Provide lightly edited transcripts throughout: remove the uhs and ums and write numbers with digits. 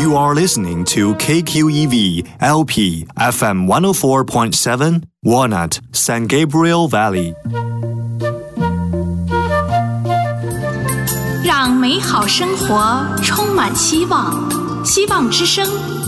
You are listening to KQEV LP FM 104.7 Walnut, San Gabriel Valley. 让美好生活充满希望，希望之声。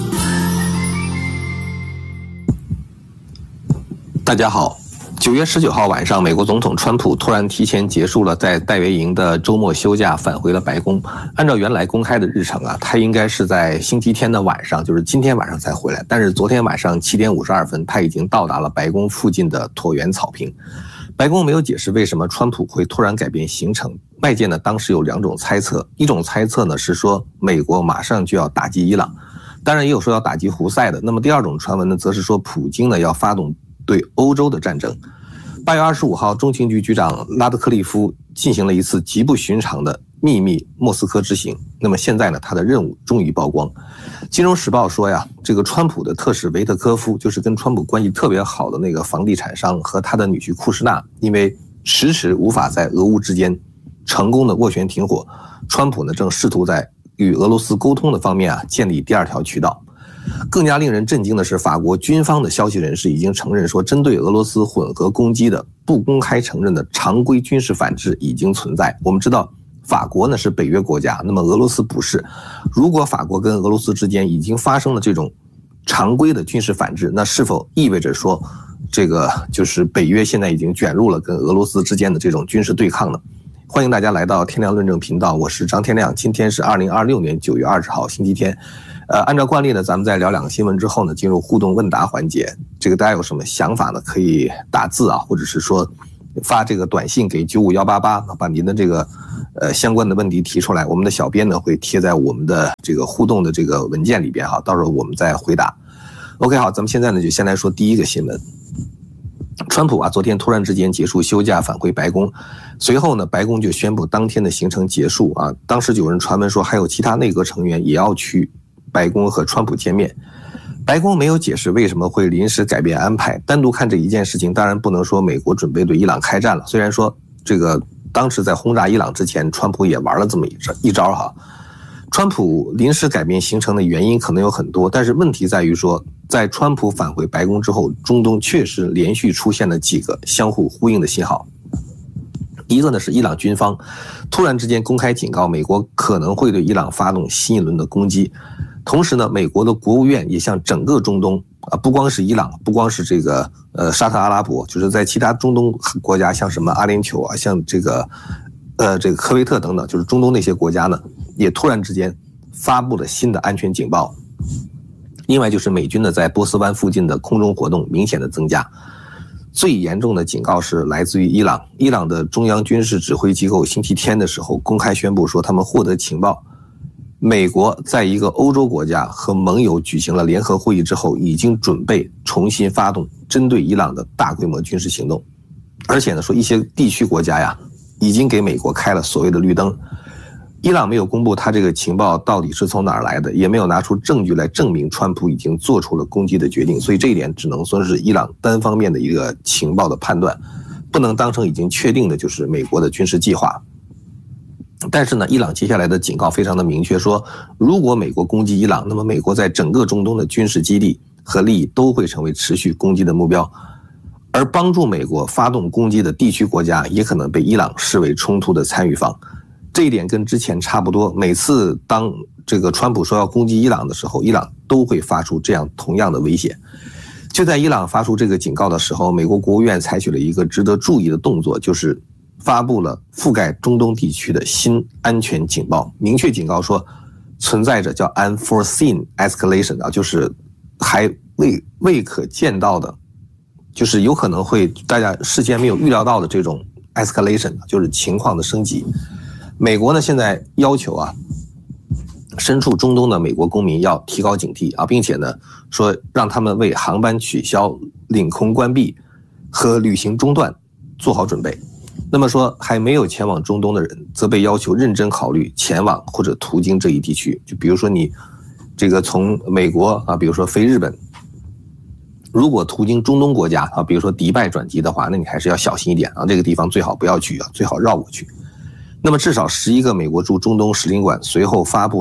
大家好，9月19号晚上，美国总统川普突然提前结束了在戴维营的周末休假，返回了白宫。按照原来公开的日程啊，他应该是在星期天的晚上，就是今天晚上才回来。但是昨天晚上7点52分，他已经到达了白宫附近的椭圆草坪。白宫没有解释为什么川普会突然改变行程。外界呢当时有2种猜测，一种猜测呢是说美国马上就要打击伊朗，当然也有说要打击胡塞的。那么第二种传闻呢，则是说普京呢要发动对欧洲的战争。8月25号，中情局局长拉德克利夫进行了一次极不寻常的秘密莫斯科之行。那么现在呢，他的任务终于曝光。金融时报说呀，这个川普的特使维特科夫，就是跟川普关系特别好的那个房地产商，和他的女婿库什纳，因为迟迟无法在俄乌之间成功的斡旋停火，川普呢正试图在与俄罗斯沟通的方面啊建立第2条渠道。更加令人震惊的是，法国军方的消息人士已经承认说，针对俄罗斯混合攻击的不公开承认的常规军事反制已经存在。我们知道法国呢是北约国家，那么俄罗斯不是。如果法国跟俄罗斯之间已经发生了这种常规的军事反制，那是否意味着说这个就是北约现在已经卷入了跟俄罗斯之间的这种军事对抗呢？欢迎大家来到天亮论证频道，我是张天亮。今天是2026年9月20号星期天。按照惯例呢，咱们在聊2个新闻之后呢，进入互动问答环节。这个大家有什么想法呢？可以打字啊，或者是说发这个短信给95188，把您的这个相关的问题提出来，我们的小编呢会贴在我们的这个互动的这个文件里边哈，到时候我们再回答。OK， 好，咱们现在呢就先来说第一个新闻。川普啊，昨天突然之间结束休假返回白宫，随后呢，白宫就宣布当天的行程结束啊。当时有人传闻说还有其他内阁成员也要去白宫和川普见面。白宫没有解释为什么会临时改变安排。单独看这一件事情，当然不能说美国准备对伊朗开战了。虽然说这个当时在轰炸伊朗之前，川普也玩了这么一招哈。川普临时改变行程的原因可能有很多，但是问题在于说，在川普返回白宫之后，中东确实连续出现了几个相互呼应的信号。一个呢是伊朗军方突然之间公开警告美国可能会对伊朗发动新一轮的攻击，同时呢，美国的国务院也向整个中东啊，不光是伊朗，不光是这个沙特阿拉伯，就是在其他中东国家，像什么阿联酋啊，像这个科威特等等，就是中东那些国家呢，也突然之间发布了新的安全警报。另外就是美军呢在波斯湾附近的空中活动明显的增加。最严重的警告是来自于伊朗，伊朗的中央军事指挥机构星期天的时候公开宣布说，他们获得情报，美国在一个欧洲国家和盟友举行了联合会议之后，已经准备重新发动针对伊朗的大规模军事行动。而且呢，说一些地区国家呀，已经给美国开了所谓的绿灯。伊朗没有公布他这个情报到底是从哪儿来的，也没有拿出证据来证明川普已经做出了攻击的决定，所以这一点只能说是伊朗单方面的一个情报的判断，不能当成已经确定的就是美国的军事计划。但是呢，伊朗接下来的警告非常的明确，说如果美国攻击伊朗，那么美国在整个中东的军事基地和利益都会成为持续攻击的目标，而帮助美国发动攻击的地区国家也可能被伊朗视为冲突的参与方。这一点跟之前差不多，每次当这个川普说要攻击伊朗的时候，伊朗都会发出这样同样的威胁。就在伊朗发出这个警告的时候，美国国务院采取了一个值得注意的动作，就是发布了覆盖中东地区的新安全警报，明确警告说存在着叫 unforeseen escalation 啊，就是还未可见到的，就是有可能会大家事先没有预料到的这种 escalation， 就是情况的升级。美国呢现在要求啊，身处中东的美国公民要提高警惕啊，并且呢说让他们为航班取消、领空关闭和旅行中断做好准备。那么说还没有前往中东的人，则被要求认真考虑前往或者途经这一地区。就比如说你这个从美国啊，比如说飞日本，如果途经中东国家啊，比如说迪拜转机的话，那你还是要小心一点啊，这个地方最好不要去啊，最好绕过去。那么至少11个美国驻中东使领馆随后发布了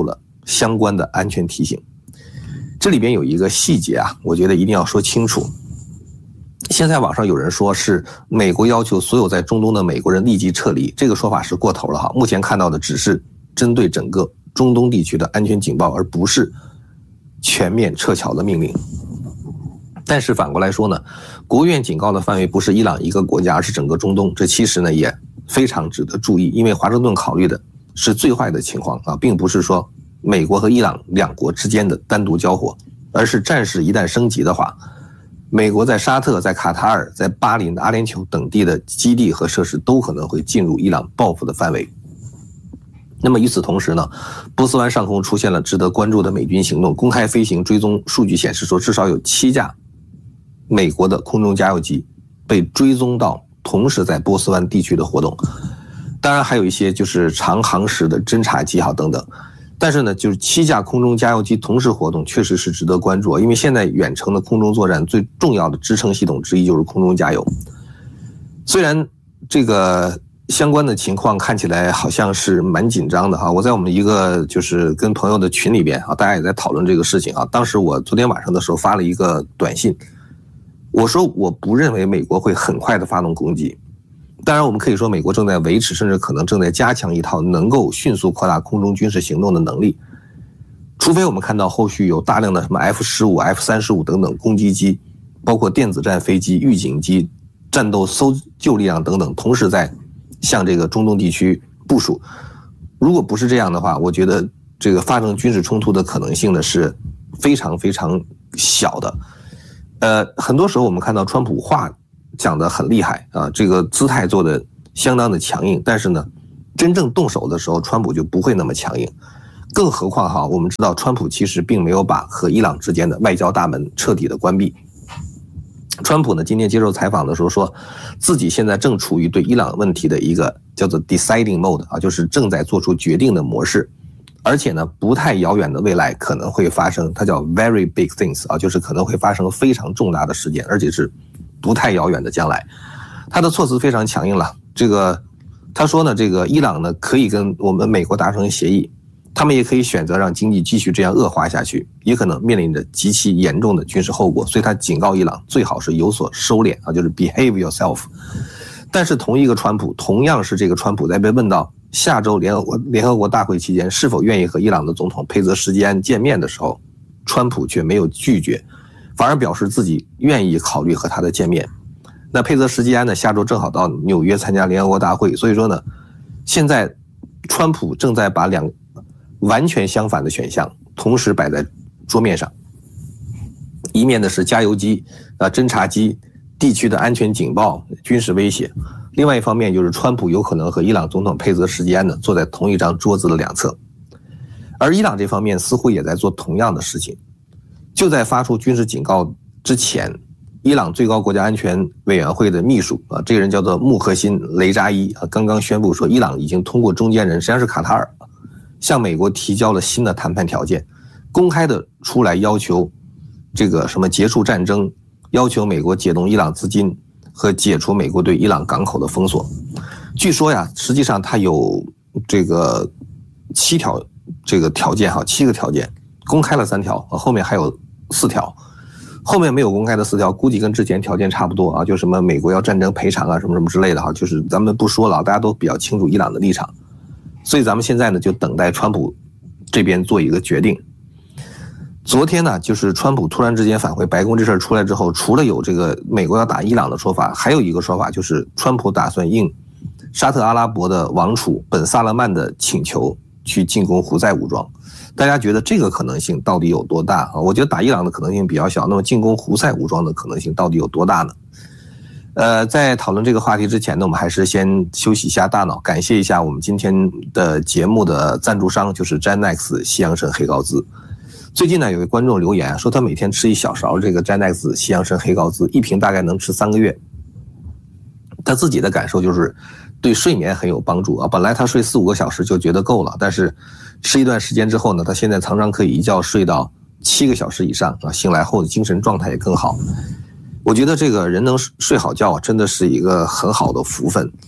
相关的安全提醒。这里边有一个细节啊，我觉得一定要说清楚。现在网上有人说是美国要求所有在中东的美国人立即撤离，这个说法是过头了哈。目前看到的只是针对整个中东地区的安全警报，而不是全面撤侨的命令。但是反过来说呢，国务院警告的范围不是伊朗一个国家，而是整个中东。这其实呢也非常值得注意，因为华盛顿考虑的是最坏的情况啊，并不是说美国和伊朗两国之间的单独交火，而是战事一旦升级的话，美国在沙特、在卡塔尔、在巴林、阿联酋等地的基地和设施都可能会进入伊朗报复的范围。那么与此同时呢，波斯湾上空出现了值得关注的美军行动，公开飞行追踪数据显示说，至少有7架美国的空中加油机被追踪到同时在波斯湾地区的活动。当然还有一些就是长航时的侦察机等等。但是呢，就是7架空中加油机同时活动，确实是值得关注，因为现在远程的空中作战最重要的支撑系统之一就是空中加油。虽然这个相关的情况看起来好像是蛮紧张的哈，我在我们一个就是跟朋友的群里边大家也在讨论这个事情啊。当时我昨天晚上的时候发了一个短信，我说我不认为美国会很快的发动攻击。当然我们可以说美国正在维持甚至可能正在加强一套能够迅速扩大空中军事行动的能力，除非我们看到后续有大量的什么 F-15、F-35 等等攻击机，包括电子战飞机、预警机、战斗搜救力量等等同时在向这个中东地区部署。如果不是这样的话，我觉得这个发生军事冲突的可能性呢是非常非常小的。很多时候我们看到川普话讲得很厉害啊，这个姿态做得相当的强硬，但是呢，真正动手的时候，川普就不会那么强硬。更何况我们知道川普其实并没有把和伊朗之间的外交大门彻底的关闭。川普呢，今天接受采访的时候说，自己现在正处于对伊朗问题的一个叫做 deciding mode 啊，就是正在做出决定的模式，而且呢，不太遥远的未来可能会发生，它叫 very big things 啊，就是可能会发生非常重大的事件，而且是不太遥远的将来。他的措辞非常强硬了，这个他说呢，这个伊朗呢可以跟我们美国达成协议，他们也可以选择让经济继续这样恶化下去，也可能面临着极其严重的军事后果，所以他警告伊朗最好是有所收敛啊，就是 behave yourself。但是同一个川普，同样是这个川普，在被问到下周联合国大会期间是否愿意和伊朗的总统佩泽什基安见面的时候，川普却没有拒绝，反而表示自己愿意考虑和他的见面。那佩泽什基安呢，下周正好到纽约参加联合国大会，所以说呢，现在川普正在把两个完全相反的选项同时摆在桌面上，一面的是加油机、侦察机、地区的安全警报、军事威胁，另外一方面就是川普有可能和伊朗总统佩泽什基安呢坐在同一张桌子的两侧。而伊朗这方面似乎也在做同样的事情。就在发出军事警告之前，伊朗最高国家安全委员会的秘书这个人叫做穆赫辛·雷扎伊刚刚宣布说，伊朗已经通过中间人，实际上是卡塔尔，向美国提交了新的谈判条件，公开的出来要求这个什么结束战争，要求美国解冻伊朗资金和解除美国对伊朗港口的封锁。据说呀，实际上它有这个7条这个条件7个条件，公开了3条，后面还有4条。后面没有公开的4条，估计跟之前条件差不多就什么美国要战争赔偿什么什么之类的就是咱们不说了，大家都比较清楚伊朗的立场。所以咱们现在呢，就等待川普这边做一个决定。昨天呢，就是川普突然之间返回白宫这事儿出来之后，除了有这个美国要打伊朗的说法，还有一个说法就是川普打算应沙特阿拉伯的王储本萨勒曼的请求去进攻胡塞武装。大家觉得这个可能性到底有多大我觉得打伊朗的可能性比较小，那么进攻胡塞武装的可能性到底有多大呢？在讨论这个话题之前呢，我们还是先休息一下大脑，感谢一下我们今天的节目的赞助商，就是 Genex 西洋参黑高滋。最近呢，有位观众留言说，他每天吃1小勺这个 Genex 西洋参黑高滋，1瓶大概能吃3个月。他自己的感受就是对睡眠很有帮助本来他睡4-5个小时就觉得够了，但是吃一段时间之后呢，他现在常常可以一觉睡到7个小时以上醒来后的精神状态也更好。我觉得这个人能睡好觉真的是一个很好的福分。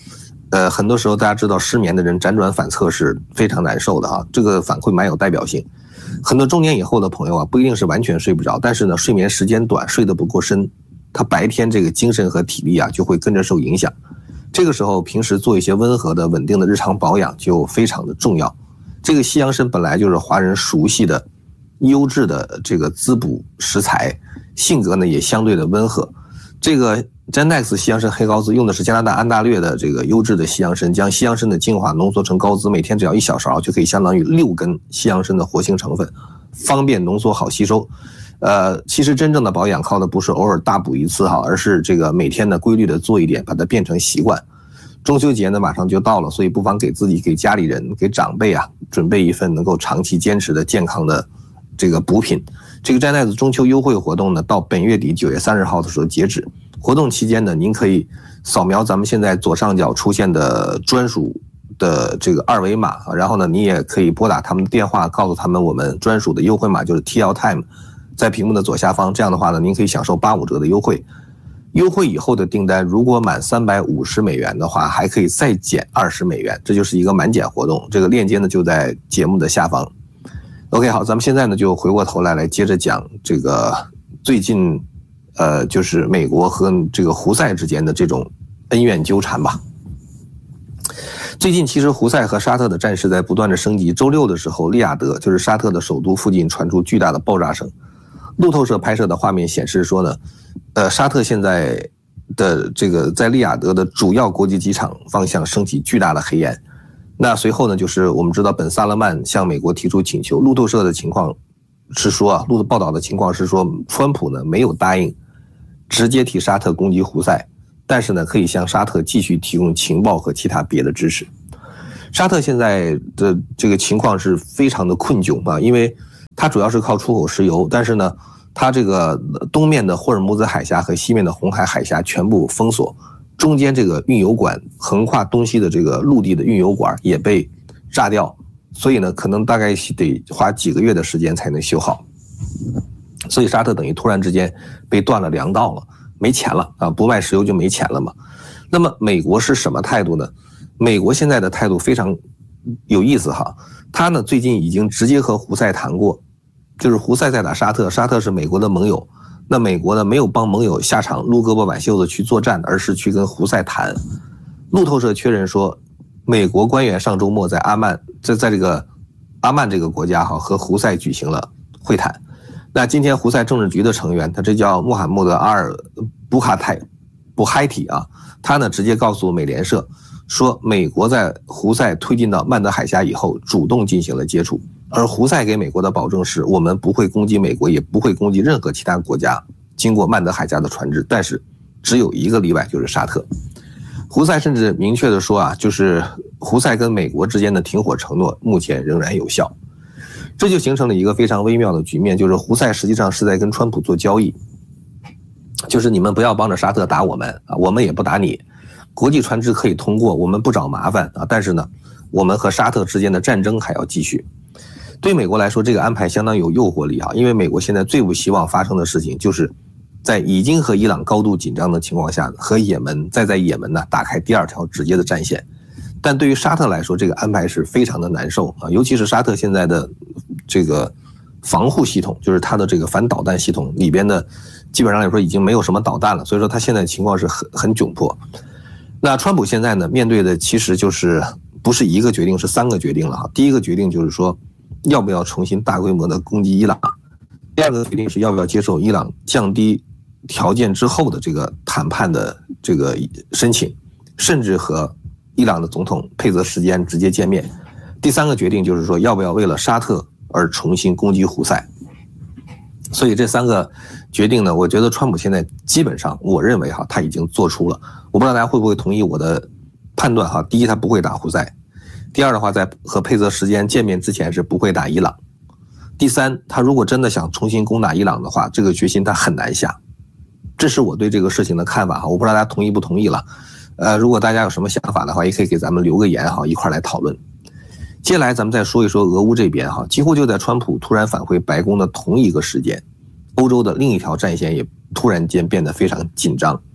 很多时候大家知道失眠的人辗转反侧是非常难受的啊，这个反馈蛮有代表性。很多中年以后的朋友啊，不一定是完全睡不着，但是呢，睡眠时间短，睡得不够深，他白天这个精神和体力啊就会跟着受影响。这个时候平时做一些温和的稳定的日常保养就非常的重要。这个西洋参本来就是华人熟悉的优质的这个滋补食材，性格呢也相对的温和。这个 Genex 西洋参黑膏滋用的是加拿大安大略的这个优质的西洋参，将西洋参的精华浓缩成膏滋，每天只要1小勺就可以相当于6根西洋参的活性成分，方便浓缩好吸收。其实真正的保养靠的不是偶尔大补一次哈，而是这个每天的规律的做一点，把它变成习惯。中秋节呢马上就到了，所以不妨给自己、给家里人、给长辈啊准备一份能够长期坚持的健康的这个补品。这个 Genex 中秋优惠活动呢，到本月底9月30号的时候截止。活动期间呢，您可以扫描咱们现在左上角出现的专属的这个2维码，然后呢，你也可以拨打他们的电话，告诉他们我们专属的优惠码就是 TL Time， 在屏幕的左下方。这样的话呢，您可以享受85折的优惠。优惠以后的订单如果满350美元的话，还可以再减20美元，这就是一个满减活动。这个链接呢就在节目的下方。OK， 好，咱们现在呢就回过头来接着讲这个最近就是美国和这个胡塞之间的这种恩怨纠缠吧。最近其实胡塞和沙特的战事在不断的升级。周六的时候，利雅得就是沙特的首都附近传出巨大的爆炸声。路透社拍摄的画面显示说呢，沙特现在的这个在利雅得的主要国际机场方向升起巨大的黑烟。那随后呢，就是我们知道本萨勒曼向美国提出请求。路透社的情况是说路的报道的情况是说，川普呢没有答应直接替沙特攻击胡塞，但是呢可以向沙特继续提供情报和其他别的支持。沙特现在的这个情况是非常的困窘啊，因为它主要是靠出口石油，但是呢它这个东面的霍尔木兹海峡和西面的红海海峡全部封锁，中间这个运油管横跨东西的这个陆地的运油管也被炸掉，所以呢可能大概得花几个月的时间才能修好。所以沙特等于突然之间被断了粮道了，没钱了啊，不卖石油就没钱了嘛。那么美国是什么态度呢？美国现在的态度非常有意思哈，他呢最近已经直接和胡塞谈过，就是胡塞在打沙特，沙特是美国的盟友，那美国呢没有帮盟友下场撸胳膊挽袖子去作战，而是去跟胡塞谈。路透社确认说，美国官员上周末在阿曼，在这个阿曼这个国家哈和胡塞举行了会谈。那今天胡塞政治局的成员，他这叫穆罕默德·阿尔布海提啊，他呢直接告诉美联社说，美国在胡塞推进到曼德海峡以后，主动进行了接触，而胡塞给美国的保证是，我们不会攻击美国，也不会攻击任何其他国家经过曼德海峡的船只，但是只有一个例外，就是沙特。胡塞甚至明确的说啊，就是胡塞跟美国之间的停火承诺目前仍然有效。这就形成了一个非常微妙的局面，就是胡塞实际上是在跟川普做交易，就是你们不要帮着沙特打我们啊，我们也不打你，国际船只可以通过，我们不找麻烦啊，但是呢，我们和沙特之间的战争还要继续。对美国来说，这个安排相当有诱惑力啊，因为美国现在最不希望发生的事情，就是在已经和伊朗高度紧张的情况下，和也门在也门呢打开第二条直接的战线。但对于沙特来说，这个安排是非常的难受啊，尤其是沙特现在的这个防护系统，就是它的这个反导弹系统里边的，基本上来说已经没有什么导弹了，所以说它现在情况是很窘迫。那川普现在呢，面对的其实就是不是一个决定，是3个决定了哈。第一个决定就是说，要不要重新大规模的攻击伊朗；第二个决定是要不要接受伊朗降低条件之后的这个谈判的这个申请，甚至和伊朗的总统佩泽时间直接见面。第3个决定就是说，要不要为了沙特而重新攻击胡塞。所以这3个决定呢，我觉得川普现在基本上，我认为哈，他已经做出了。我不知道大家会不会同意我的判断哈。第一，他不会打胡塞；第二的话，在和佩泽时间见面之前是不会打伊朗；第三，他如果真的想重新攻打伊朗的话，这个决心他很难下。这是我对这个事情的看法哈，我不知道大家同意不同意了。如果大家有什么想法的话，也可以给咱们留个言哈，一块来讨论。接下来咱们再说一说俄乌这边哈，几乎就在川普突然返回白宫的同一个时间，欧洲的另一条战线也突然间变得非常紧张。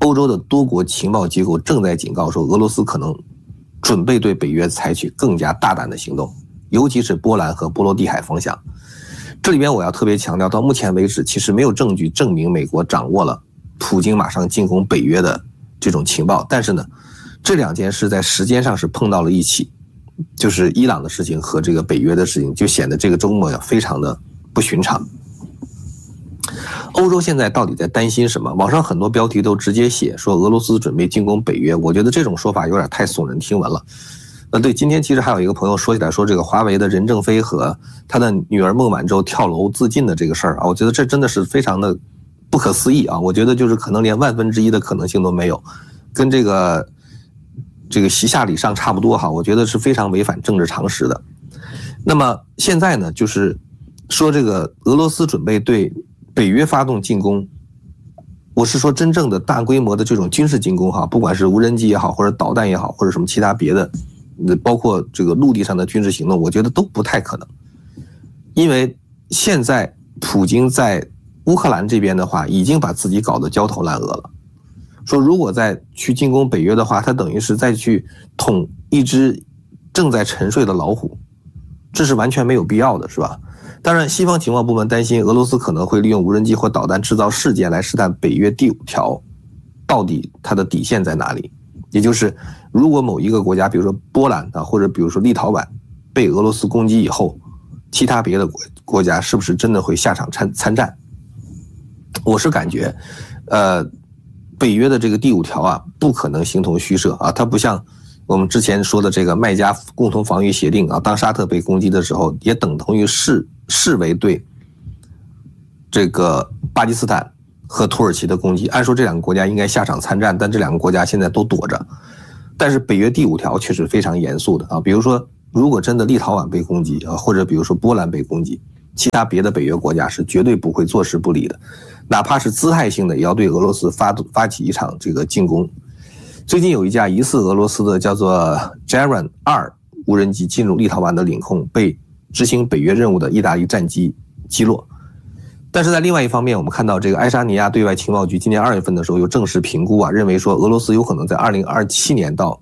欧洲的多国情报机构正在警告说，俄罗斯可能准备对北约采取更加大胆的行动，尤其是波兰和波罗的海方向。这里边我要特别强调，到目前为止其实没有证据证明美国掌握了普京马上进攻北约的这种情报，但是呢，这两件事在时间上是碰到了一起，就是伊朗的事情和这个北约的事情，就显得这个周末非常的不寻常。欧洲现在到底在担心什么？网上很多标题都直接写说俄罗斯准备进攻北约，我觉得这种说法有点太耸人听闻了。对，今天其实还有一个朋友说起来说这个华为的任正非和他的女儿孟晚舟跳楼自尽的这个事儿啊，我觉得这真的是非常的不可思议啊！我觉得就是可能连1/1000的可能性都没有，跟这个习下礼上差不多哈，我觉得是非常违反政治常识的。那么现在呢，就是说这个俄罗斯准备对北约发动进攻，我是说真正的大规模的这种军事进攻哈，不管是无人机也好，或者导弹也好，或者什么其他别的，包括这个陆地上的军事行动，我觉得都不太可能。因为现在普京在乌克兰这边的话，已经把自己搞得焦头烂额了。说如果再去进攻北约的话，他等于是再去捅一只正在沉睡的老虎，这是完全没有必要的，是吧？当然，西方情报部门担心俄罗斯可能会利用无人机或导弹制造事件来试探北约第5条到底它的底线在哪里。也就是如果某一个国家，比如说波兰啊，或者比如说立陶宛被俄罗斯攻击以后，其他别的国家是不是真的会下场参战？我是感觉北约的这个第5条啊，不可能形同虚设啊，它不像我们之前说的这个麦加共同防御协定啊，当沙特被攻击的时候，也等同于视为对这个巴基斯坦和土耳其的攻击。按说这两个国家应该下场参战，但这两个国家现在都躲着。但是北约第5条却是非常严肃的啊，比如说如果真的立陶宛被攻击啊，或者比如说波兰被攻击，其他别的北约国家是绝对不会坐视不理的，哪怕是姿态性的也要对俄罗斯发起一场这个进攻。最近有一架疑似俄罗斯的叫做 Jaran 2无人机进入立陶宛的领空，被执行北约任务的意大利战机击落。但是在另外一方面，我们看到这个爱沙尼亚对外情报局今年2月份的时候有正式评估啊，认为说俄罗斯有可能在2027年到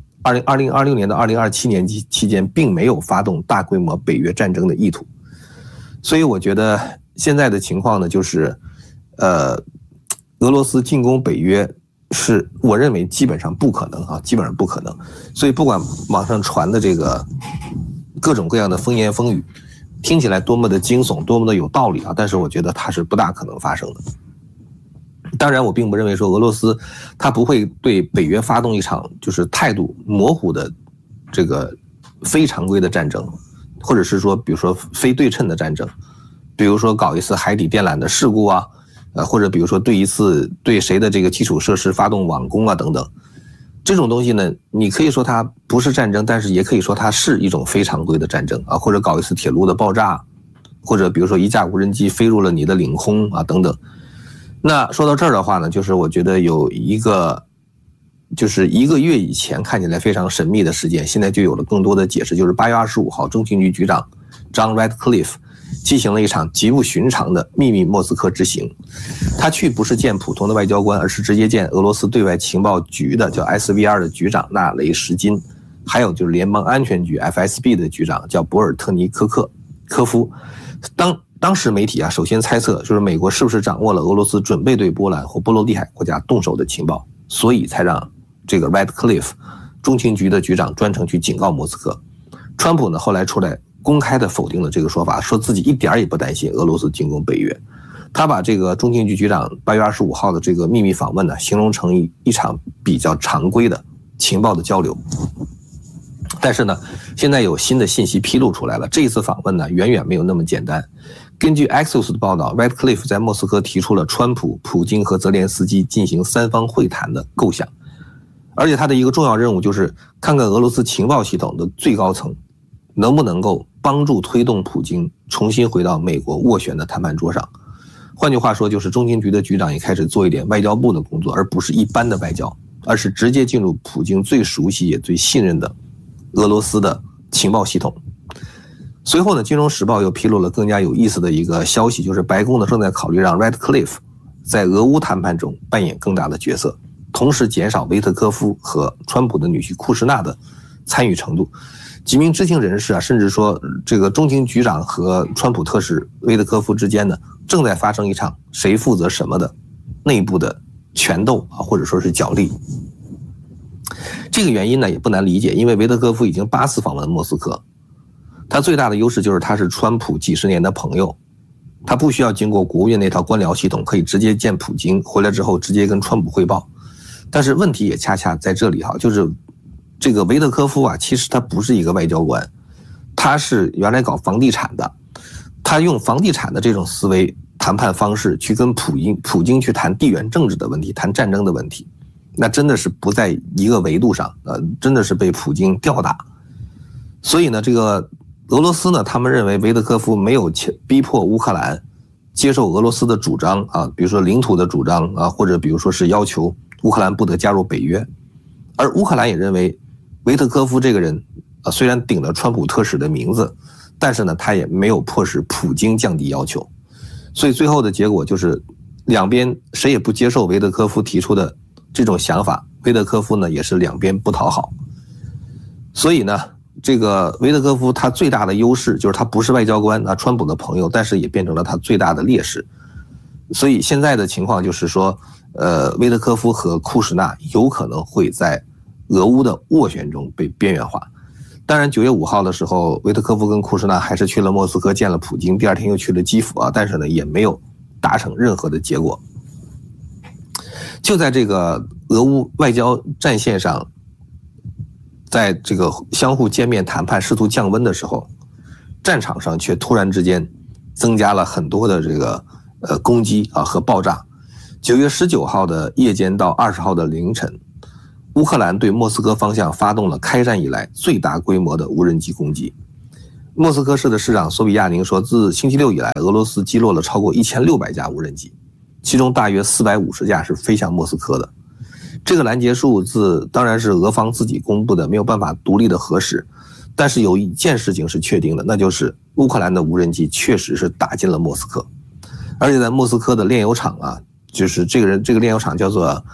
2026年到2027年期间并没有发动大规模北约战争的意图。所以我觉得现在的情况呢，就是俄罗斯进攻北约是我认为基本上不可能啊，基本上不可能。所以不管网上传的这个各种各样的风言风语听起来多么的惊悚，多么的有道理啊，但是我觉得它是不大可能发生的。当然我并不认为说俄罗斯它不会对北约发动一场就是态度模糊的这个非常规的战争，或者是说比如说非对称的战争，比如说搞一次海底电缆的事故啊，或者比如说对谁的这个基础设施发动网攻啊等等。这种东西呢，你可以说它不是战争，但是也可以说它是一种非常规的战争啊，或者搞一次铁路的爆炸，或者比如说一架无人机飞入了你的领空啊等等。那说到这儿的话呢，就是我觉得有一个就是1个月以前看起来非常神秘的事件，现在就有了更多的解释，就是8月25号中情局局长 John Ratcliffe 进行了一场极不寻常的秘密莫斯科之行。他去不是见普通的外交官，而是直接见俄罗斯对外情报局的叫 SVR 的局长纳雷什金，还有就是联邦安全局 FSB 的局长叫博尔特尼科夫。当时媒体啊，首先猜测就是美国是不是掌握了俄罗斯准备对波兰或波罗的海国家动手的情报，所以才让这个 Ratcliffe 中情局的局长专程去警告莫斯科。川普呢后来出来公开的否定了这个说法，说自己一点也不担心俄罗斯进攻北约。他把这个中情局局长8月25号的这个秘密访问呢，形容成一场比较常规的情报的交流。但是呢，现在有新的信息披露出来了，这一次访问呢远远没有那么简单。根据 Axios 的报道， Ratcliffe 在莫斯科提出了川普、普京和泽连斯基进行3方会谈的构想，而且他的一个重要任务就是看看俄罗斯情报系统的最高层能不能够帮助推动普京重新回到美国斡旋的谈判桌上。换句话说，就是中情局的局长也开始做一点外交部的工作，而不是一般的外交，而是直接进入普京最熟悉也最信任的俄罗斯的情报系统。随后呢，金融时报又披露了更加有意思的一个消息，就是白宫呢正在考虑让 Ratcliffe 在俄乌谈判中扮演更大的角色。 同时减少维特科夫和川普的女婿库什纳的参与程度。几名知情人士啊，甚至说这个中情局长和川普特使维特科夫之间呢，正在发生一场谁负责什么的内部的权斗啊，或者说是角力。这个原因呢也不难理解，因为维特科夫已经8次访问莫斯科，他最大的优势就是他是川普几十年的朋友，他不需要经过国务院那套官僚系统，可以直接见普京，回来之后直接跟川普汇报。但是问题也恰恰在这里哈，就是这个维特科夫啊，其实他不是一个外交官，他是原来搞房地产的，他用房地产的这种思维谈判方式去跟普京去谈地缘政治的问题，谈战争的问题，那真的是不在一个维度上，真的是被普京吊打。所以呢，这个俄罗斯呢，他们认为维特科夫没有逼迫乌克兰接受俄罗斯的主张啊，比如说领土的主张啊，或者比如说是要求乌克兰不得加入北约。而乌克兰也认为维特科夫这个人虽然顶了川普特使的名字，但是呢，他也没有迫使普京降低要求。所以最后的结果就是两边谁也不接受维特科夫提出的这种想法，维特科夫呢也是两边不讨好。所以呢，这个维特科夫他最大的优势就是他不是外交官啊，川普的朋友，但是也变成了他最大的劣势。所以现在的情况就是说，维特科夫和库什纳有可能会在俄乌的斡旋中被边缘化。当然9月5号的时候，维特科夫跟库什纳还是去了莫斯科见了普京，第二天又去了基辅啊，但是呢也没有达成任何的结果。就在这个俄乌外交战线上，在这个相互见面谈判试图降温的时候，战场上却突然之间增加了很多的这个攻击啊和爆炸。9月19号的夜间到20号的凌晨，乌克兰对莫斯科方向发动了开战以来最大规模的无人机攻击。莫斯科市的市长索比亚宁说，自星期六以来，俄罗斯击落了超过1600架无人机，其中大约450架是飞向莫斯科的。这个拦截数字当然是俄方自己公布的，没有办法独立的核实。但是有一件事情是确定的，那就是乌克兰的无人机确实是打进了莫斯科，而且在莫斯科的炼油厂啊，就是这个炼油厂叫做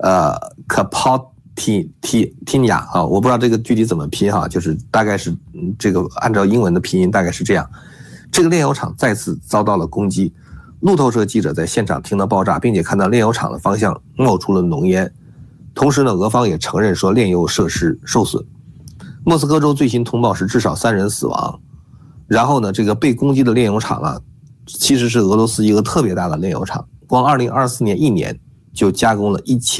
Kapotnia 啊，我不知道这个具体怎么拼哈，就是大概是这个按照英文的拼音大概是这样。这个炼油厂再次遭到了攻击，路透社记者在现场听到爆炸，并且看到炼油厂的方向冒出了浓烟。同时呢，俄方也承认说炼油设施受损。莫斯科州最新通报是至少3人死亡。然后呢，这个被攻击的炼油厂啊，其实是俄罗斯一个特别大的炼油厂，光2024年1年就加工了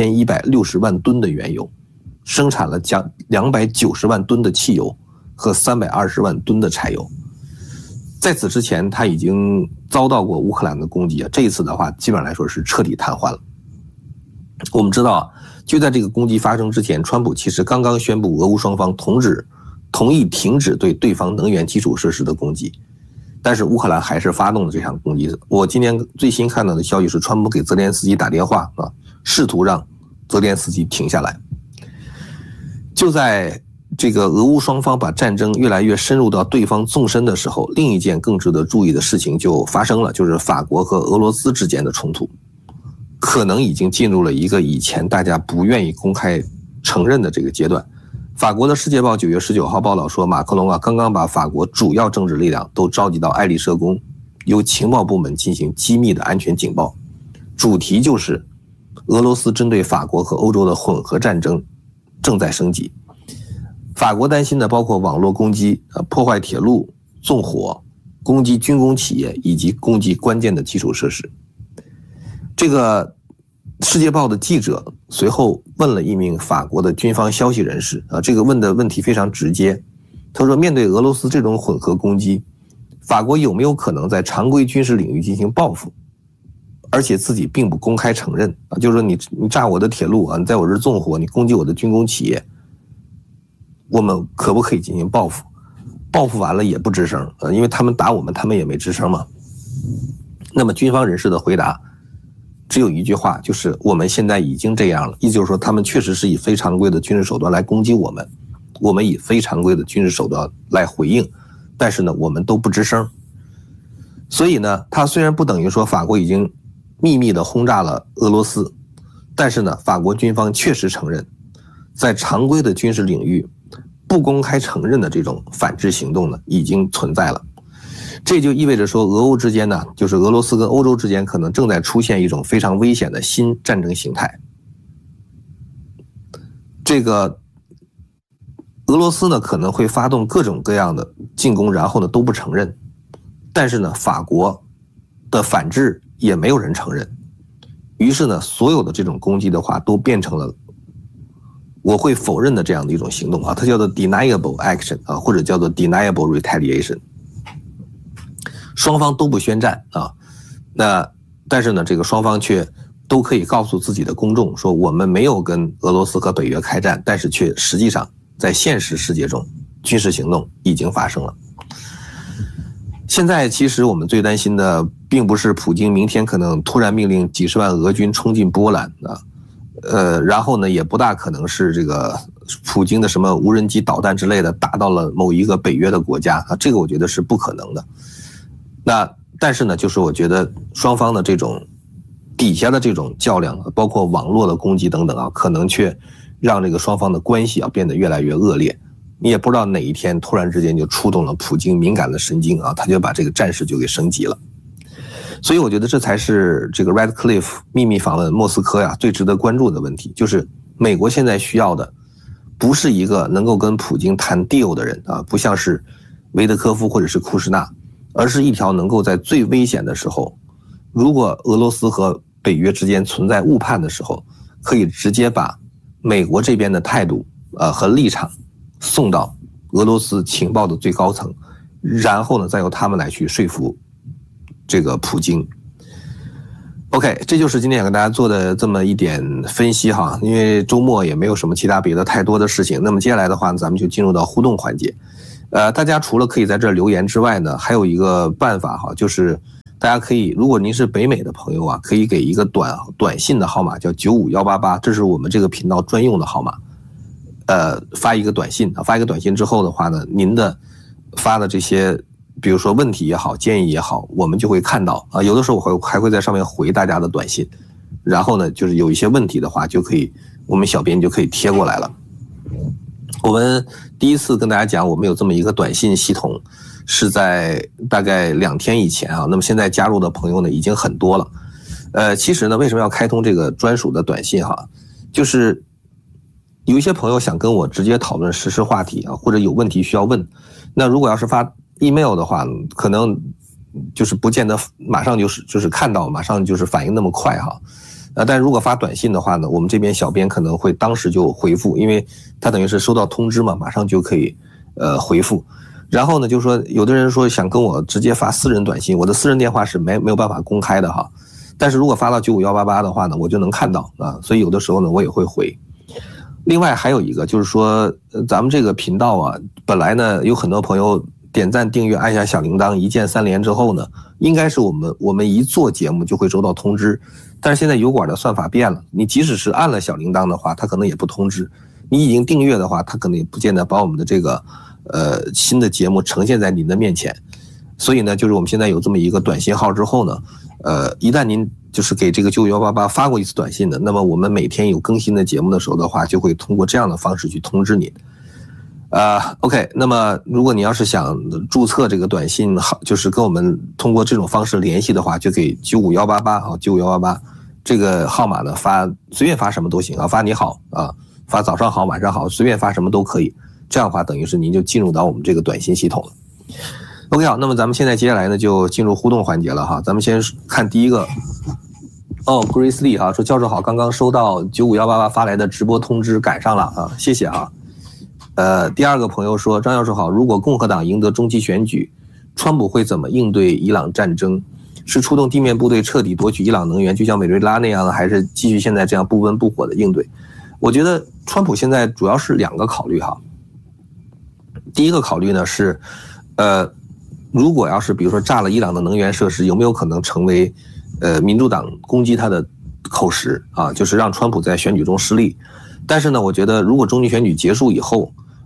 1160万吨的原油，生产了将290万吨的汽油和320万吨的柴油。在此之前，他已经遭到过乌克兰的攻击啊，这一次的话，基本上来说是彻底瘫痪了。我们知道啊，就在这个攻击发生之前，川普其实刚刚宣布俄乌双方同意停止对对方能源基础设施的攻击，但是乌克兰还是发动了这场攻击。我今天最新看到的消息是，川普给泽连斯基打电话啊，试图让泽连斯基停下来。就在这个俄乌双方把战争越来越深入到对方纵深的时候，另一件更值得注意的事情就发生了，就是法国和俄罗斯之间的冲突可能已经进入了一个以前大家不愿意公开承认的这个阶段。法国的《世界报》9月19号报道说，马克龙啊刚刚把法国主要政治力量都召集到爱丽舍宫，由情报部门进行机密的安全警报，主题就是俄罗斯针对法国和欧洲的混合战争正在升级。法国担心的包括网络攻击、破坏铁路、纵火、攻击军工企业以及攻击关键的基础设施。这个《世界报》的记者随后问了一名法国的军方消息人士啊，这个问的问题非常直接。他说，面对俄罗斯这种混合攻击，法国有没有可能在常规军事领域进行报复，而且自己并不公开承认啊？就是说你炸我的铁路啊，你在我这纵火，你攻击我的军工企业，我们可不可以进行报复？报复完了也不吱声啊，因为他们打我们，他们也没吱声嘛。那么军方人士的回答只有一句话，就是我们现在已经这样了，意思就是说他们确实是以非常规的军事手段来攻击我们，我们以非常规的军事手段来回应，但是呢我们都不吱声。所以呢，它虽然不等于说法国已经秘密的轰炸了俄罗斯， 但是呢，法国军方确实承认，在常规的军事领域，不公开承认的这种反制行动呢，已经存在了。这就意味着说，俄欧之间呢，就是俄罗斯跟欧洲之间可能正在出现一种非常危险的新战争形态。这个俄罗斯呢可能会发动各种各样的进攻，然后呢都不承认，但是呢法国的反制也没有人承认，于是呢所有的这种攻击的话都变成了我会否认的这样的一种行动啊，它叫做 deniable action 啊，或者叫做 deniable retaliation。双方都不宣战啊，但是呢这个双方却都可以告诉自己的公众说，我们没有跟俄罗斯和北约开战，但是却实际上在现实世界中军事行动已经发生了。现在其实我们最担心的并不是普京明天可能突然命令几十万俄军冲进波兰啊，然后呢也不大可能是这个普京的什么无人机导弹之类的打到了某一个北约的国家啊，这个我觉得是不可能的。但是呢就是我觉得双方的这种底下的这种较量，包括网络的攻击等等啊，可能却让这个双方的关系啊变得越来越恶劣。你也不知道哪一天突然之间就触动了普京敏感的神经啊，他就把这个战事就给升级了。所以我觉得这才是这个 Radcliffe 秘密访问莫斯科呀最值得关注的问题，就是美国现在需要的不是一个能够跟普京谈 deal 的人啊，不像是维德科夫或者是库什纳，而是一条能够在最危险的时候，如果俄罗斯和北约之间存在误判的时候，可以直接把美国这边的态度和立场送到俄罗斯情报的最高层，然后呢再由他们来去说服这个普京。 OK， 这就是今天想跟大家做的这么一点分析哈，因为周末也没有什么其他别的太多的事情。那么接下来的话咱们就进入到互动环节。大家除了可以在这留言之外呢，还有一个办法哈，就是大家可以，如果您是北美的朋友啊，可以给一个短信的号码叫95188，这是我们这个频道专用的号码。发一个短信啊，发一个短信之后的话呢，您的发的这些，比如说问题也好，建议也好，我们就会看到啊。有的时候我还会在上面回大家的短信，然后呢，就是有一些问题的话，就可以我们小编就可以贴过来了。我们第一次跟大家讲，我们有这么一个短信系统，是在大概2天以前啊。那么现在加入的朋友呢，已经很多了。其实呢，为什么要开通这个专属的短信哈？就是有一些朋友想跟我直接讨论实时话题啊，或者有问题需要问。那如果要是发 email 的话，可能就是不见得马上就是看到，马上就是反应那么快哈。但如果发短信的话呢，我们这边小编可能会当时就回复，因为他等于是收到通知嘛，马上就可以回复。然后呢，就是说有的人说想跟我直接发私人短信，我的私人电话是没有办法公开的哈。但是如果发到95188的话呢，我就能看到啊，所以有的时候呢我也会回。另外还有一个就是说，咱们这个频道啊，本来呢有很多朋友点赞订阅按下小铃铛一键3连之后呢，应该是我们一做节目就会收到通知，但是现在油管的算法变了，你即使是按了小铃铛的话，它可能也不通知，你已经订阅的话，它可能也不见得把我们的这个新的节目呈现在您的面前。所以呢，就是我们现在有这么一个短信号之后呢，一旦您就是给这个95188发过一次短信的，那么我们每天有更新的节目的时候的话，就会通过这样的方式去通知您。OK， 那么如果你要是想注册这个短信号，就是跟我们通过这种方式联系的话，就给95188啊，95188这个号码呢随便发什么都行啊，发你好啊，发早上好晚上好，随便发什么都可以。这样的话等于是您就进入到我们这个短信系统了。OK 好，那么咱们现在接下来呢就进入互动环节了哈。咱们先看第一个Grace Lee 哈，说教授好，刚刚收到95188发来的直播通知，赶上了啊，谢谢啊。第二个朋友说，张教授好，如果共和党赢得中期选举，川普会怎么应对伊朗战争？是出动地面部队彻底夺取伊朗能源，就像委内瑞拉那样，还是继续现在这样不温不火的应对？我觉得川普现在主要是2个考虑哈。第一个考虑呢是，如果要是比如说炸了伊朗的能源设施，有没有可能成为民主党攻击他的口实啊？就是让川普在选举中失利。但是呢，我觉得如果中期选举结束以后，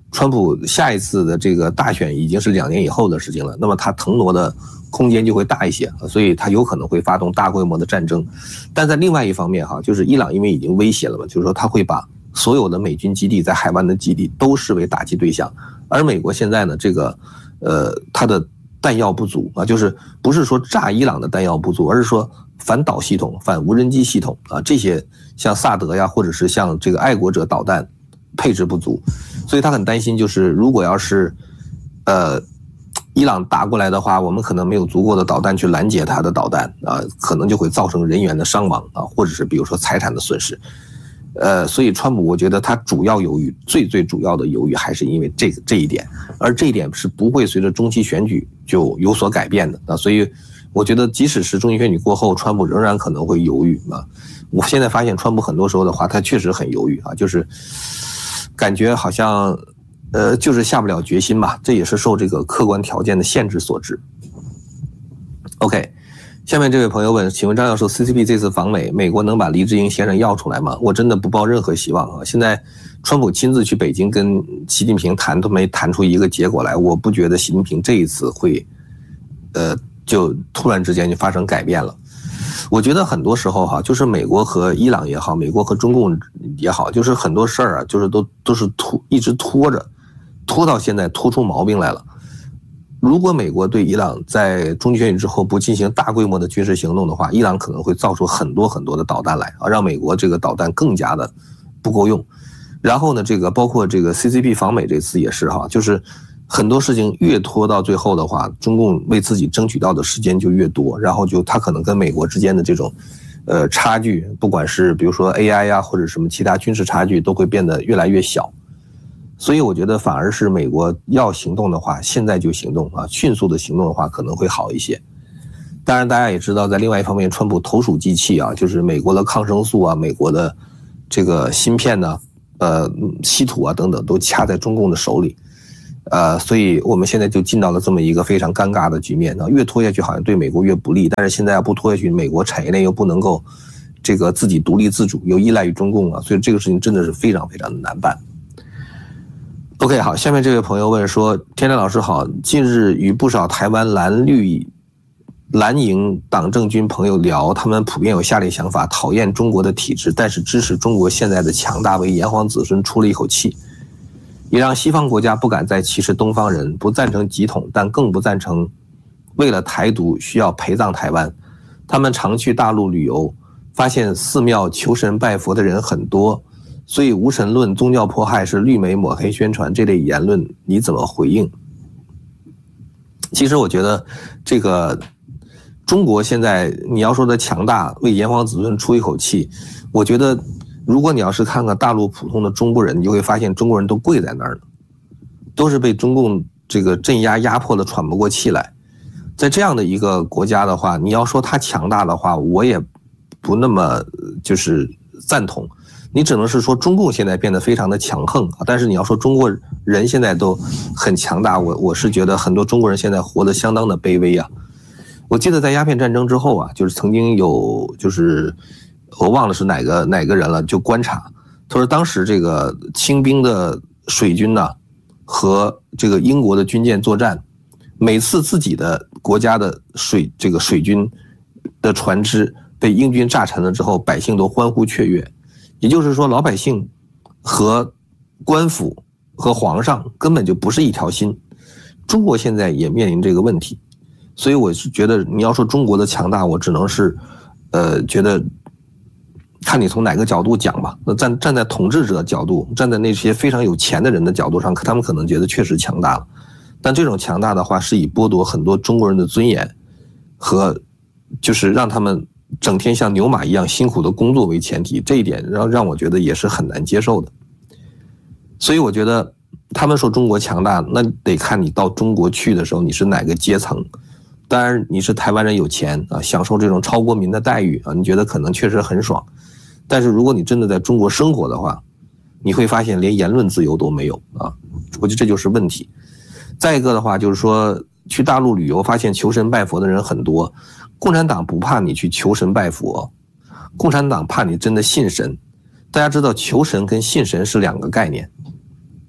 川普下一次的这个大选已经是2年以后的事情了，那么他腾挪的空间就会大一些，所以他有可能会发动大规模的战争。但在另外一方面哈，就是伊朗因为已经威胁了嘛，就是说他会把所有的美军基地在海湾的基地都视为打击对象，而美国现在呢，这个它的弹药不足啊，就是不是说炸伊朗的弹药不足，而是说反导系统、反无人机系统啊，这些像萨德呀，或者是像这个爱国者导弹配置不足，所以他很担心，就是如果要是伊朗打过来的话，我们可能没有足够的导弹去拦截他的导弹啊，可能就会造成人员的伤亡啊，或者是比如说财产的损失。所以川普我觉得他主要犹豫，最主要的犹豫还是因为这一点，而这一点是不会随着中期选举就有所改变的啊。所以我觉得即使是中期选举过后，川普仍然可能会犹豫啊。我现在发现川普很多时候的话，他确实很犹豫啊，就是感觉好像就是下不了决心吧，这也是受这个客观条件的限制所致。OK。下面这位朋友问，请问张教授 CCP 这次访美，美国能把黎智英先生要出来吗？我真的不抱任何希望啊！现在川普亲自去北京跟习近平谈，都没谈出一个结果来，我不觉得习近平这一次会就突然之间就发生改变了。我觉得很多时候哈，就是美国和伊朗也好，美国和中共也好，就是很多事儿啊，就是都是一直拖着，拖到现在拖出毛病来了。如果美国对伊朗在中期选举之后不进行大规模的军事行动的话，伊朗可能会造出很多的导弹来啊，让美国这个导弹更加的不够用。然后呢，这个包括这个 CCP 访美这次也是哈，就是很多事情越拖到最后的话，中共为自己争取到的时间就越多，然后就他可能跟美国之间的这种差距，不管是比如说 AI 呀或者什么其他军事差距，都会变得越来越小。所以我觉得反而是美国要行动的话，现在就行动啊，迅速的行动的话可能会好一些。当然大家也知道，在另外一方面，川普投鼠忌器啊，就是美国的抗生素啊，美国的这个芯片呢，稀土啊等等都掐在中共的手里，所以我们现在就进到了这么一个非常尴尬的局面啊，越拖下去好像对美国越不利，但是现在要不拖下去，美国产业链又不能够这个自己独立自主，又依赖于中共啊，所以这个事情真的是非常的难办。OK， 好，下面这位朋友问说，天亮老师好，近日与不少台湾蓝营党政军朋友聊，他们普遍有下列想法：讨厌中国的体制，但是支持中国现在的强大，为炎黄子孙出了一口气，也让西方国家不敢再歧视东方人，不赞成急统，但更不赞成为了台独需要陪葬台湾。他们常去大陆旅游，发现寺庙求神拜佛的人很多，所以无神论、宗教迫害是绿媒抹黑宣传这类言论，你怎么回应？其实我觉得这个中国现在你要说的强大，为炎黄子孙出一口气，我觉得如果你要是看看大陆普通的中国人，你就会发现中国人都跪在那儿了，都是被中共这个镇压迫的喘不过气来。在这样的一个国家的话，你要说它强大的话，我也不那么就是赞同。你只能是说中共现在变得非常的强横，但是你要说中国人现在都很强大，我是觉得很多中国人现在活得相当的卑微啊。我记得在鸦片战争之后啊，就是曾经有就是我忘了是哪个人了，就观察，他说当时这个清兵的水军呢和这个英国的军舰作战，每次自己的国家的水军的船只被英军炸沉了之后，百姓都欢呼雀跃。也就是说，老百姓和官府和皇上根本就不是一条心。中国现在也面临这个问题，所以我是觉得你要说中国的强大，我只能是觉得看你从哪个角度讲吧。那站在统治者角度，站在那些非常有钱的人的角度上，他们可能觉得确实强大了，但这种强大的话是以剥夺很多中国人的尊严和就是让他们整天像牛马一样辛苦的工作为前提，这一点让我觉得也是很难接受的。所以我觉得他们说中国强大，那得看你到中国去的时候你是哪个阶层。当然你是台湾人有钱啊，享受这种超国民的待遇啊，你觉得可能确实很爽。但是如果你真的在中国生活的话，你会发现连言论自由都没有啊，我觉得这就是问题。再一个的话就是说去大陆旅游发现求神拜佛的人很多，共产党不怕你去求神拜佛，共产党怕你真的信神。大家知道求神跟信神是两个概念。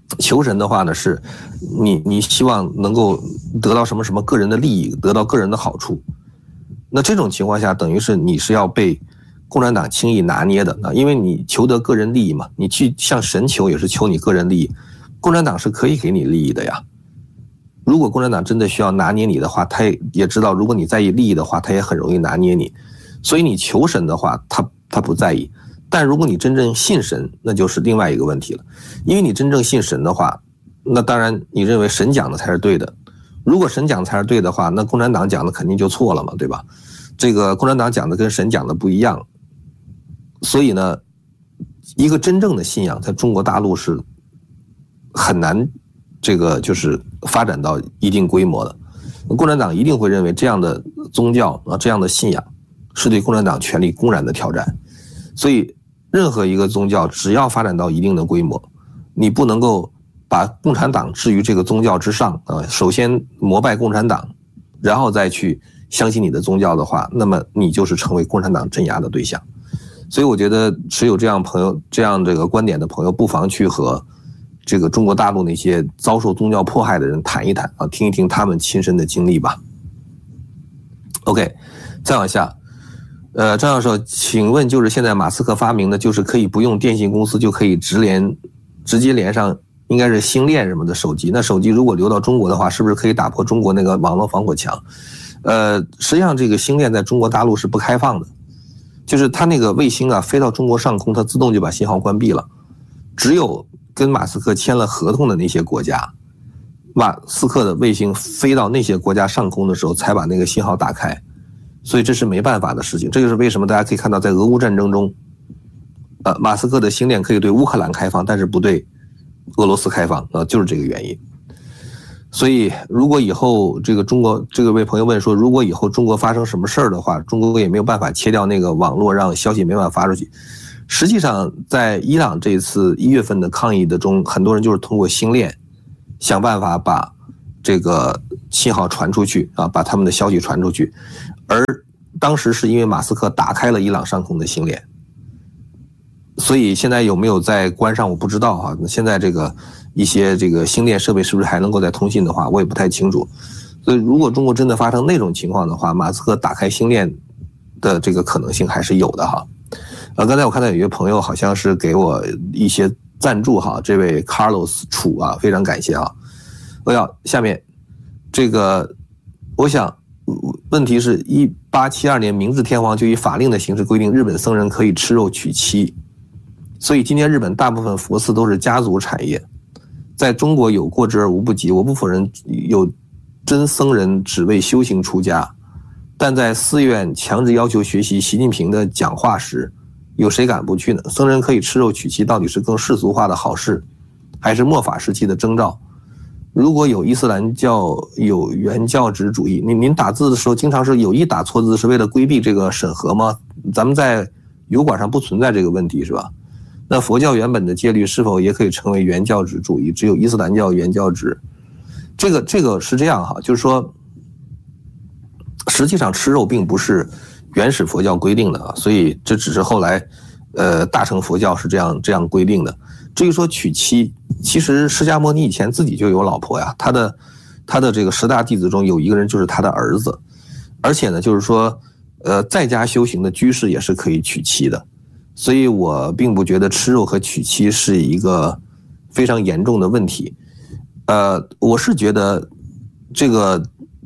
求神的话呢，是你希望能够得到什么什么个人的利益，得到个人的好处。那这种情况下，等于是你是要被共产党轻易拿捏的啊，因为你求得个人利益嘛，你去向神求也是求你个人利益，共产党是可以给你利益的呀。如果共产党真的需要拿捏你的话，他也知道，如果你在意利益的话，他也很容易拿捏你。所以你求神的话，他不在意。但如果你真正信神，那就是另外一个问题了。因为你真正信神的话，那当然你认为神讲的才是对的。如果神讲的才是对的话，那共产党讲的肯定就错了嘛，对吧？这个共产党讲的跟神讲的不一样。所以呢，一个真正的信仰在中国大陆是很难这个就是发展到一定规模的。共产党一定会认为这样的宗教啊，这样的信仰是对共产党权力公然的挑战。所以任何一个宗教只要发展到一定的规模，你不能够把共产党置于这个宗教之上啊，首先膜拜共产党，然后再去相信你的宗教的话，那么你就是成为共产党镇压的对象。所以我觉得持有这样这个观点的朋友，不妨去和这个中国大陆那些遭受宗教迫害的人谈一谈啊，听一听他们亲身的经历吧。OK， 再往下，张教授，请问就是现在马斯克发明的，就是可以不用电信公司就可以直接连上，应该是星链什么的手机。那手机如果流到中国的话，是不是可以打破中国那个网络防火墙？实际上这个星链在中国大陆是不开放的，就是它那个卫星啊飞到中国上空，它自动就把信号关闭了。只有跟马斯克签了合同的那些国家，马斯克的卫星飞到那些国家上空的时候，才把那个信号打开。所以这是没办法的事情。这就是为什么大家可以看到，在俄乌战争中，马斯克的星链可以对乌克兰开放，但是不对俄罗斯开放啊，就是这个原因。所以如果以后这位朋友问说，如果以后中国发生什么事儿的话，中国也没有办法切掉那个网络，让消息没办法发出去。实际上在伊朗这一次1月份的抗议的中，很多人就是通过星链想办法把这个信号传出去啊，把他们的消息传出去。而当时是因为马斯克打开了伊朗上空的星链，所以现在有没有再关上我不知道哈。现在这个一些这个星链设备是不是还能够再通信的话，我也不太清楚。所以如果中国真的发生那种情况的话，马斯克打开星链的这个可能性还是有的哈。刚才我看到有一位朋友好像是给我一些赞助哈，这位 Carlos 楚啊，非常感谢啊。下面这个我想问题是1872年明治天皇就以法令的形式规定日本僧人可以吃肉娶妻，所以今天日本大部分佛寺都是家族产业，在中国有过之而无不及。我不否认有真僧人只为修行出家，但在寺院强制要求学习习近平的讲话时，有谁敢不去呢？僧人可以吃肉娶妻，到底是更世俗化的好事，还是末法时期的征兆？如果有伊斯兰教有原教旨主义，您打字的时候经常是有意打错字，是为了规避这个审核吗？咱们在油管上不存在这个问题是吧？那佛教原本的戒律是否也可以成为原教旨主义？只有伊斯兰教原教旨？这个是这样哈，就是说，实际上吃肉并不是原始佛教规定的啊，所以这只是后来大乘佛教是这样规定的。至于说娶妻，其实释迦牟尼以前自己就有老婆呀，他的这个10大弟子中有一个人就是他的儿子，而且呢，就是说在家修行的居士也是可以娶妻的，所以我并不觉得吃肉和娶妻是一个非常严重的问题。我是觉得这个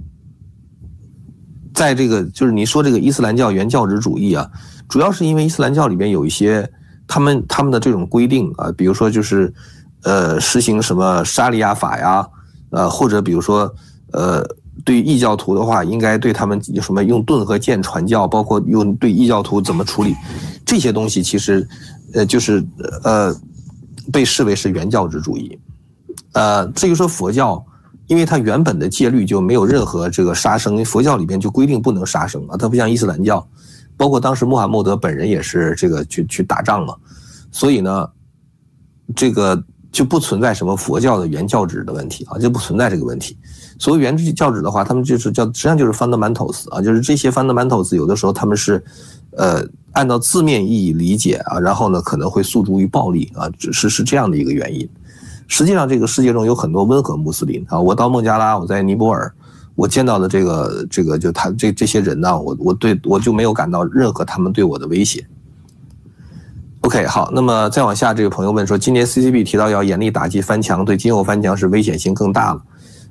在这个就是你说这个伊斯兰教原教旨主义啊，主要是因为伊斯兰教里边有一些他们的这种规定啊，比如说就是实行什么沙利亚法呀，或者比如说对于异教徒的话，应该对他们有什么用盾和剑传教，包括用对异教徒怎么处理，这些东西其实就是被视为是原教旨主义。至于说佛教，因为它原本的戒律就没有任何这个杀生，佛教里边就规定不能杀生啊，它不像伊斯兰教，包括当时穆罕默德本人也是这个去打仗嘛，所以呢，这个就不存在什么佛教的原教旨的问题啊，就不存在这个问题。所谓原教旨的话，他们就是实际上就是 fundamentals 啊，就是这些 fundamentals 有的时候他们是按照字面意义理解啊，然后呢可能会诉诸于暴力啊，是这样的一个原因。 实际上这个世界中有很多温和穆斯林啊，我到孟加拉，我在尼泊尔，我见到的这个就他这些人呢，我就没有感到任何他们对我的威胁。OK， 好，那么再往下，这个朋友问说，今年 CCB 提到要严厉打击翻墙，对今后翻墙是危险性更大了。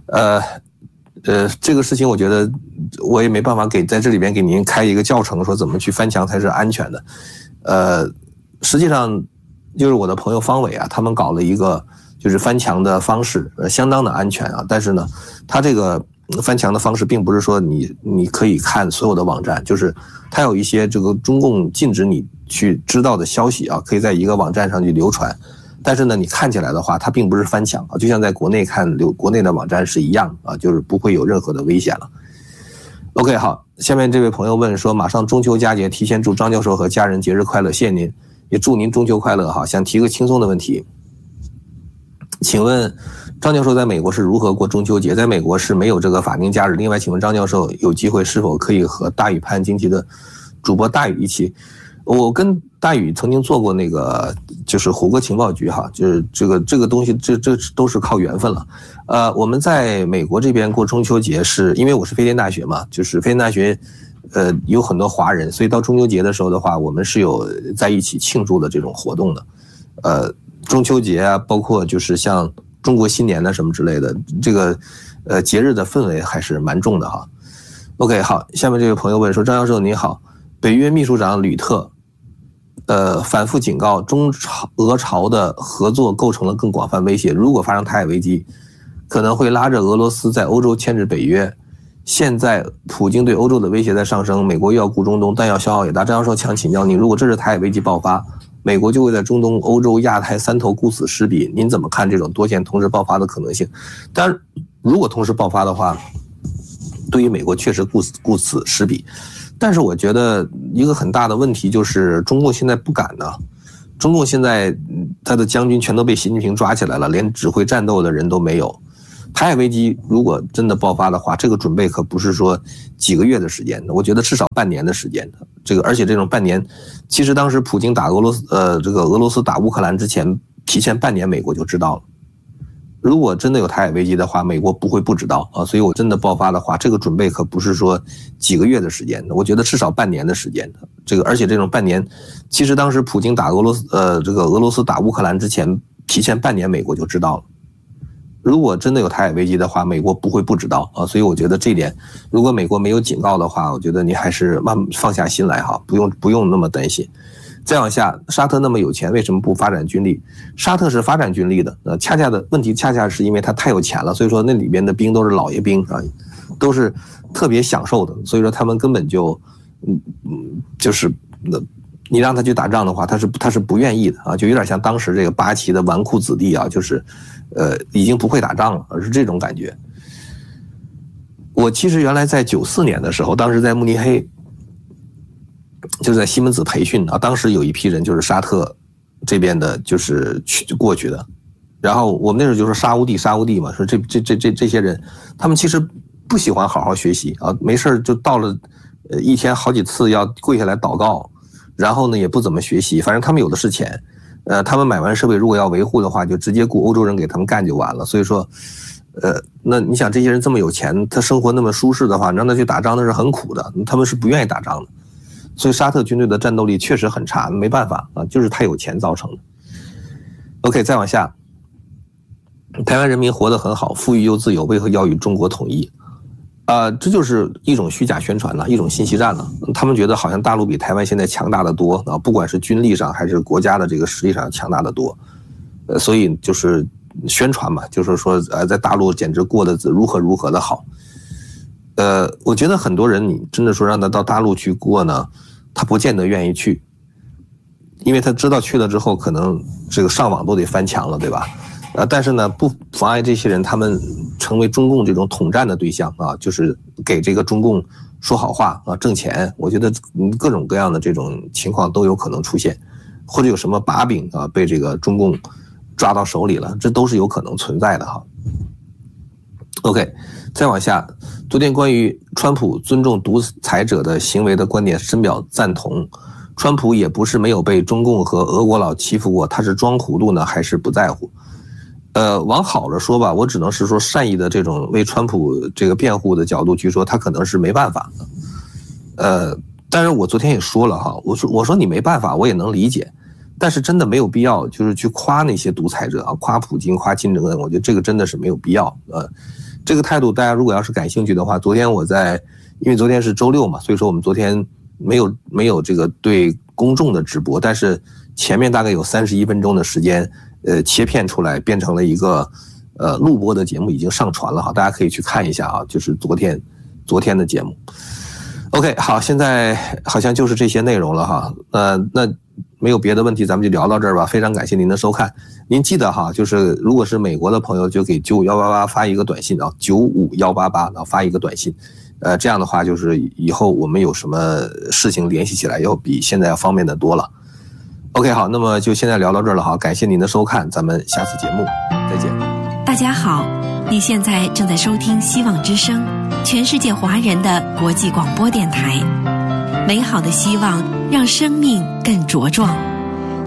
这个事情我觉得我也没办法在这里边给您开一个教程，说怎么去翻墙才是安全的。实际上就是我的朋友方伟啊，他们搞了一个就是翻墙的方式，相当的安全啊，但是呢，他这个翻墙的方式并不是说你可以看所有的网站，就是它有一些这个中共禁止你去知道的消息啊，可以在一个网站上去流传，但是呢，你看起来的话，它并不是翻墙啊，就像在国内看国内的网站是一样啊，就是不会有任何的危险了。OK， 好，下面这位朋友问说，马上中秋佳节，提前祝张教授和家人节日快乐，谢谢您，也祝您中秋快乐哈。想提个轻松的问题，请问张教授在美国是如何过中秋节？在美国是没有这个法定假日。另外，请问张教授有机会是否可以和大宇潘惊奇的主播大宇一起？我跟大宇曾经做过那个就是虎哥情报局哈，就是这个东西这都是靠缘分了。我们在美国这边过中秋节是因为我是飞天大学嘛，就是飞天大学有很多华人，所以到中秋节的时候的话，我们是有在一起庆祝的这种活动的。中秋节啊，包括就是像中国新年的什么之类的，这个节日的氛围还是蛮重的哈。OK， 好，下面这位朋友问说，张教授你好，北约秘书长吕特反复警告中俄朝的合作构成了更广泛威胁，如果发生台海危机，可能会拉着俄罗斯在欧洲牵制北约。现在普京对欧洲的威胁在上升，美国又要顾中东，弹药消耗也大。张教授想请教您，如果这是台海危机爆发，美国就会在中东、欧洲、亚太三头顾此失彼，您怎么看这种多线同时爆发的可能性？当然，如果同时爆发的话，对于美国确实顾此失彼。但是我觉得一个很大的问题就是中共现在不敢呢，中共现在他的将军全都被习近平抓起来了，连指挥战斗的人都没有。台海危机如果真的爆发的话，这个准备可不是说几个月的时间，我觉得至少半年的时间。而且这种半年，其实当时普京打俄罗斯打乌克兰之前，提前半年美国就知道了。如果真的有台海危机的话，美国不会不知道啊，所以我真的爆发的话，这个准备可不是说几个月的时间，我觉得至少半年的时间。而且这种半年，其实当时普京打俄罗斯打乌克兰之前，提前半年美国就知道了。如果真的有台海危机的话，美国不会不知道啊，所以我觉得这点，如果美国没有警告的话，我觉得你还是慢慢放下心来哈，不用那么担心。再往下，沙特那么有钱，为什么不发展军力？沙特是发展军力的，恰恰是因为他太有钱了，所以说那里边的兵都是老爷兵啊，都是特别享受的，所以说他们根本就是你让他去打仗的话，他是不愿意的啊，就有点像当时这个八旗的纨绔子弟啊，就是已经不会打仗了，而是这种感觉。我其实原来在94年的时候，当时在慕尼黑，就在西门子培训啊，当时有一批人就是沙特这边的，就是过去的，然后我们那时候就说沙乌地嘛，说这些人，他们其实不喜欢好好学习啊，没事就到了一天好几次要跪下来祷告，然后呢也不怎么学习，反正他们有的是钱，他们买完设备如果要维护的话，就直接雇欧洲人给他们干就完了，所以说。那你想这些人这么有钱，他生活那么舒适的话，让他去打仗那是很苦的，他们是不愿意打仗的，所以沙特军队的战斗力确实很差，没办法啊，就是太有钱造成的。OK， 再往下，台湾人民活得很好，富裕又自由，为何要与中国统一？这就是一种虚假宣传了，一种信息战了。他们觉得好像大陆比台湾现在强大的多啊，不管是军力上还是国家的这个实力上强大的多，所以就是宣传嘛，就是说在大陆简直过得如何的好。我觉得很多人你真的说让他到大陆去过呢，他不见得愿意去，因为他知道去了之后可能这个上网都得翻墙了，对吧？但是呢，不妨碍这些人他们成为中共这种统战的对象啊，就是给这个中共说好话啊，挣钱。我觉得各种各样的这种情况都有可能出现，或者有什么把柄啊被这个中共抓到手里了，这都是有可能存在的哈。OK， 再往下，昨天关于川普尊重独裁者的行为的观点深表赞同。川普也不是没有被中共和俄国佬欺负过，他是装糊涂呢还是不在乎？ 往好了说吧，我只能是说善意的这种为川普这个辩护的角度去说，他可能是没办法的。但是我昨天也说了哈，我说你没办法，我也能理解，但是真的没有必要就是去夸那些独裁者啊，夸普京，夸金正恩，我觉得这个真的是没有必要。这个态度大家如果要是感兴趣的话，昨天因为昨天是周六嘛，所以说我们昨天没有这个对公众的直播，但是前面大概有31分钟的时间。切片出来变成了一个录播的节目，已经上传了哈，大家可以去看一下啊，就是昨天的节目。OK， 好，现在好像就是这些内容了哈。那没有别的问题，咱们就聊到这儿吧。非常感谢您的收看，您记得哈，就是如果是美国的朋友，就给95188发一个短信啊，95188，然后发一个短信。这样的话，就是以后我们有什么事情联系起来，要比现在要方便的多了。OK， 好，那么就现在聊到这儿了，好，感谢您的收看，咱们下次节目再见。 大家好，你现在正在收听希望之声，全世界华人的国际广播电台。美好的希望让生命更茁壮。